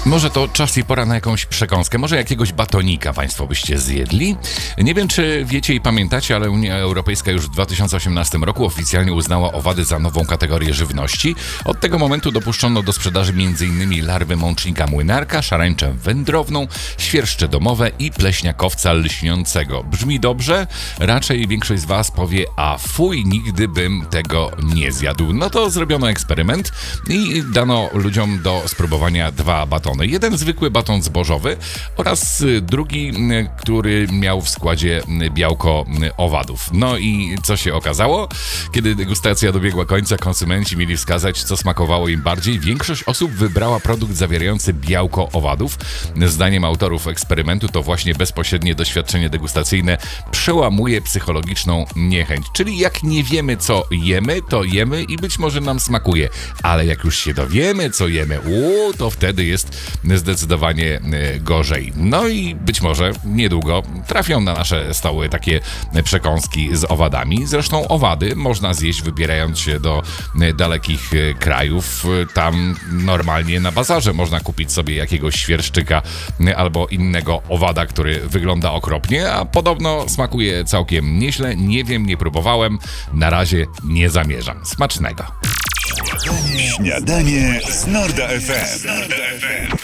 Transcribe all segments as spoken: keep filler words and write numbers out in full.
Może to czas i pora na jakąś przekąskę, może jakiegoś batonika Państwo byście zjedli? Nie wiem, czy wiecie i pamiętacie, ale Unia Europejska już w dwa tysiące osiemnastym roku oficjalnie uznała owady za nową kategorię żywności. Od tego momentu dopuszczono do sprzedaży m.in. larwy mącznika młynarka, szarańczę wędrowną, świerszcze domowe i pleśniakowca lśniącego. Brzmi dobrze? Raczej większość z Was powie, a fuj, nigdy bym tego nie zjadł. No to zrobiono eksperyment i dano ludziom do spróbowania dwa batony. Jeden zwykły baton zbożowy oraz drugi, który miał w składzie białko owadów. No i co się okazało? Kiedy degustacja dobiegła końca, konsumenci mieli wskazać, co smakowało im bardziej. Większość osób wybrała produkt zawierający białko owadów. Zdaniem autorów eksperymentu to właśnie bezpośrednie doświadczenie degustacyjne przełamuje psychologiczną niechęć. Czyli jak nie wiemy, co jemy, to jemy i być może nam smakuje. Ale jak już się dowiemy, co jemy, uu, to wtedy jest zdecydowanie gorzej. No i być może niedługo trafią na nasze stoły takie przekąski z owadami. Zresztą owady można zjeść, wybierając się do dalekich krajów. Tam normalnie na bazarze można kupić sobie jakiegoś świerszczyka albo innego owada, który wygląda okropnie, a podobno smakuje całkiem nieźle. Nie wiem, nie próbowałem. Na razie nie zamierzam. Smacznego. Śniadanie z Norda F M.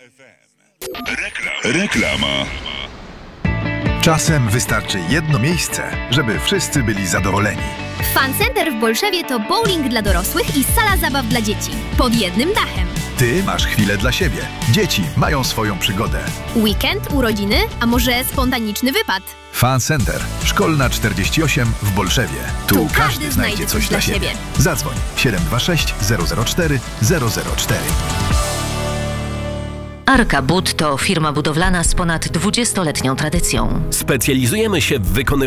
Reklama. Czasem wystarczy jedno miejsce, żeby wszyscy byli zadowoleni. Fun Center w Bolszewie to bowling dla dorosłych i sala zabaw dla dzieci. Pod jednym dachem. Ty masz chwilę dla siebie. Dzieci mają swoją przygodę. Weekend, urodziny, a może spontaniczny wypad? Fun Center. Szkolna czterdzieści osiem w Bolszewie. Tu, tu każdy, każdy znajdzie coś, coś dla siebie. siebie. Zadzwoń siedem dwa sześć zero zero cztery zero zero cztery. Arka Bud to firma budowlana z ponad dwudziestoletnią tradycją. Specjalizujemy się w wykonywaniu